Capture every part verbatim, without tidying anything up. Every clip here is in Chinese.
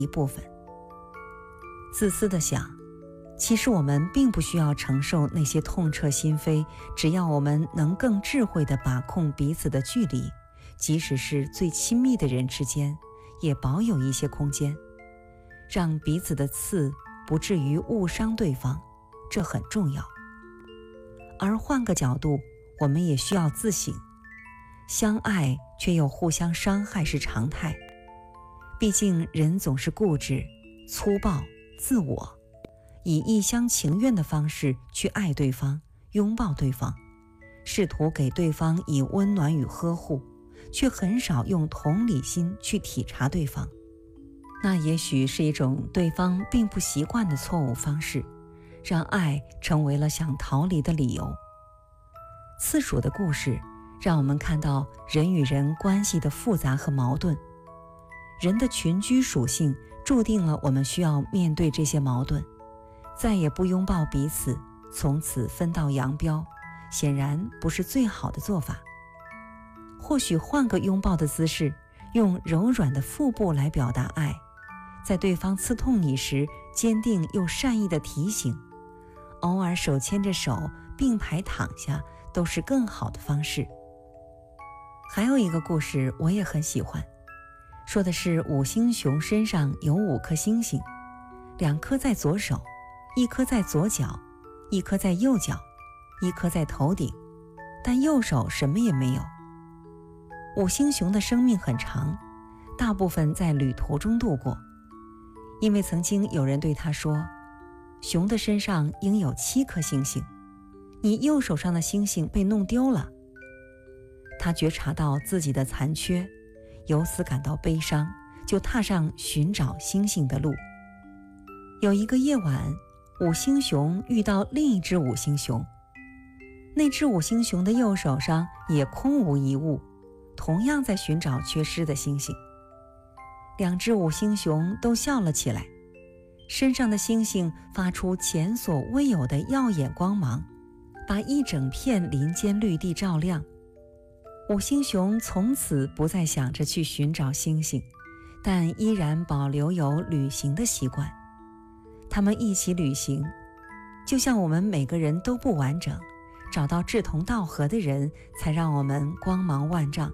一部分。自私地想，其实我们并不需要承受那些痛彻心扉，只要我们能更智慧地把控彼此的距离，即使是最亲密的人之间，也保有一些空间，让彼此的刺不至于误伤对方，这很重要。而换个角度，我们也需要自省，相爱却又互相伤害是常态。毕竟人总是固执、粗暴、自我，以一厢情愿的方式去爱对方，拥抱对方，试图给对方以温暖与呵护，却很少用同理心去体察对方。那也许是一种对方并不习惯的错误方式，让爱成为了想逃离的理由。次数的故事让我们看到人与人关系的复杂和矛盾。人的群居属性注定了我们需要面对这些矛盾，再也不拥抱彼此，从此分道扬镳，显然不是最好的做法。或许换个拥抱的姿势，用柔软的腹部来表达爱，在对方刺痛你时，坚定又善意的提醒，偶尔手牵着手并排躺下，都是更好的方式。还有一个故事我也很喜欢，说的是五星熊身上有五颗星星，两颗在左手，一颗在左脚，一颗在右脚，一颗在头顶，但右手什么也没有。五星熊的生命很长，大部分在旅途中度过。因为曾经有人对他说，熊的身上应有七颗星星，你右手上的星星被弄丢了。他觉察到自己的残缺，由此感到悲伤，就踏上寻找星星的路。有一个夜晚，五星熊遇到另一只五星熊，那只五星熊的右手上也空无一物，同样在寻找缺失的星星。两只五星熊都笑了起来，身上的星星发出前所未有的耀眼光芒，把一整片林间绿地照亮。五星熊从此不再想着去寻找星星，但依然保留有旅行的习惯。他们一起旅行，就像我们每个人都不完整，找到志同道合的人，才让我们光芒万丈。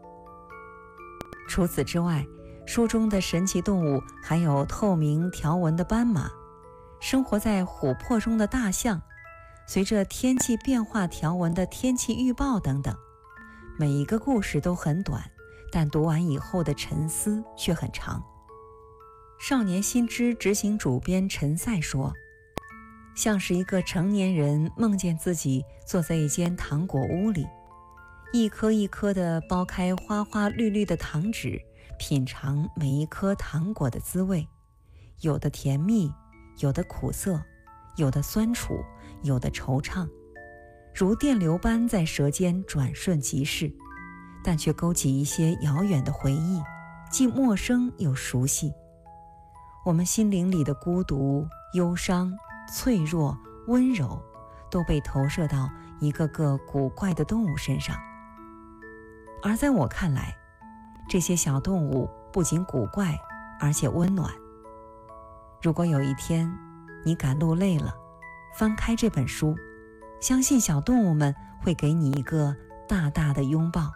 除此之外，书中的神奇动物还有透明条纹的斑马，生活在琥珀中的大象，随着天气变化条纹的天气预报等等。每一个故事都很短，但读完以后的沉思却很长。少年新知执行主编陈赛说，像是一个成年人梦见自己坐在一间糖果屋里，一颗一颗地剥开花花绿绿的糖纸，品尝每一颗糖果的滋味，有的甜蜜，有的苦涩，有的酸楚，有的惆怅，如电流般在舌尖转瞬即逝，但却勾起一些遥远的回忆，既陌生又熟悉。我们心灵里的孤独、忧伤、脆弱、温柔，都被投射到一个个古怪的动物身上。而在我看来，这些小动物不仅古怪，而且温暖。如果有一天你赶路累了，翻开这本书，相信小动物们会给你一个大大的拥抱。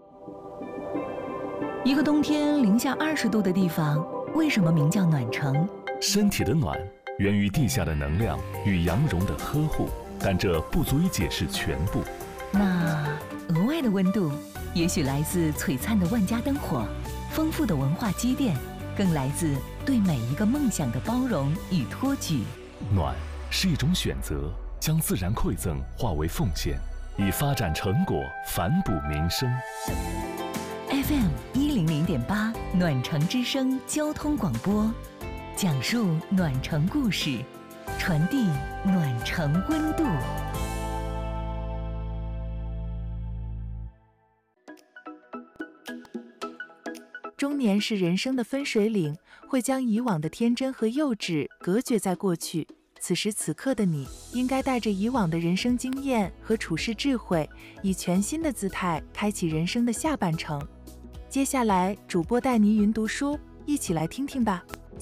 一个冬天零下二十度的地方，为什么名叫暖城？ 身体的暖源于地下的能量与羊绒的呵护，但这不足以解释全部。 那额外的温度，也许来自璀璨的万家灯火，丰富的文化积淀，更来自对每一个梦想的包容与托举。 暖是一种选择，将自然馈赠化为奉献，以发展成果反哺民生。 F M 一零零点八暖城之声交通广播，讲述暖城故事，传递暖城温度。 中年是人生的分水岭，会将以往的天真和幼稚隔绝在过去。此时此刻的你，应该带着以往的人生经验和处世智慧，以全新的姿态开启人生的下半程。接下来，主播带您云读书，一起来听听吧。